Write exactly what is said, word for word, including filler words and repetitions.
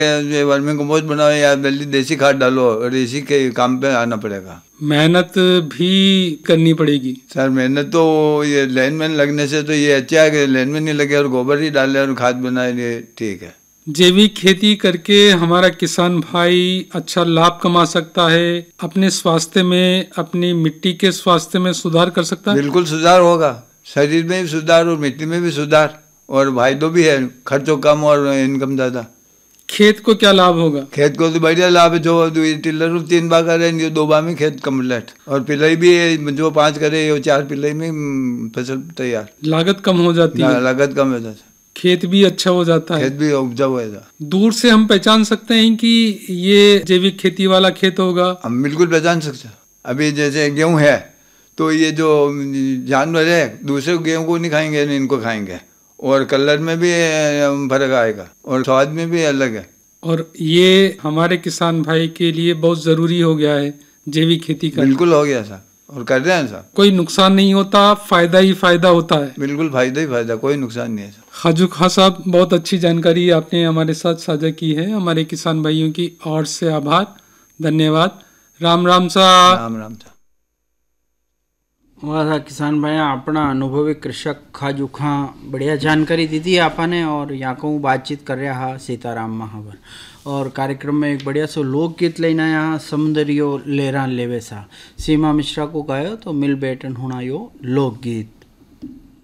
ये vermi compost बनाओ या जल्दी देसी खाद डालो और इसी के काम पे आना पड़ेगा। मेहनत भी करनी पड़ेगी सर। मेहनत तो ये लाइनमैन लगने से तो ये अच्छा है कि लाइनमैन नहीं लगे और गोबर ही डाले और खाद बनाए, ये ठीक है। जैविक खेती करके हमारा किसान भाई अच्छा लाभ कमा सकता है, अपने स्वास्थ्य में, अपनी मिट्टी के स्वास्थ्य में सुधार कर सकता है। बिल्कुल सुधार होगा, शरीर में भी सुधार और मिट्टी में भी सुधार, और फायदो भी है, खर्चों कम और इनकम ज्यादा। खेत को क्या लाभ होगा? खेत को तो बढ़िया लाभ है, जो टिल्लर तीन बार करे ये दो बार में खेत कम्प्लीट, और पिलाई भी जो पांच करे ये चार पिलाई में फसल तैयार। लागत कम हो जाती है। लागत कम हो जाती है, खेत भी अच्छा हो जाता है, खेत भी उपजाऊ है। दूर से हम पहचान सकते हैं कि ये जैविक खेती वाला खेत होगा। हम बिल्कुल पहचान सकते हैं। अभी जैसे गेहूं है तो ये जो जानवर है दूसरे गेहूं को नहीं खाएंगे, इनको खाएंगे, और कलर में भी फर्क आएगा और स्वाद में भी अलग है। और ये हमारे किसान भाई के लिए बहुत जरूरी हो गया है जैविक खेती करना। बिल्कुल हो गया साहब, और कर रहे हैं साहब। कोई नुकसान नहीं होता, फायदा ही फायदा होता है। बिल्कुल फायदा ही फायदा, कोई नुकसान नहीं है। खाजू खां साहब, बहुत अच्छी जानकारी आपने हमारे साथ साझा की है। हमारे किसान भाइयों की ओर से आभार, धन्यवाद। राम राम साहब। राम राम साहब। वह था किसान भाई अपना अनुभवी कृषक खाजू खां, बढ़िया जानकारी दी थी आपने। और यहाँ को बातचीत कर रहा सीताराम महावर, और कार्यक्रम में एक बढ़िया सो लोकगीत लेना यहाँ समुद्रियो लेरान लेवे सा सीमा मिश्रा को गायो तो मिल बैठन होना यो लोकगीत।